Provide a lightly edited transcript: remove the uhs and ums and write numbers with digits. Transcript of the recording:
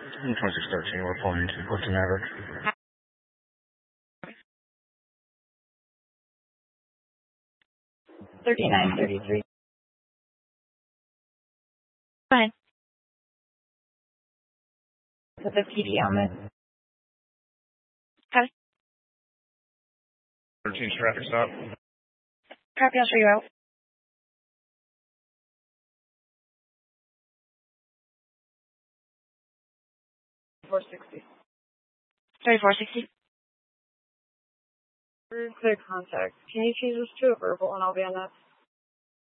2613, we're pulling into Clifton Maverick. 3933. Fine. Put the PD on this. Copy. 13 traffic stop. Copy, I'll show you out. 460. 3460. Clear contact. Can you change this to a verbal and I'll be on that?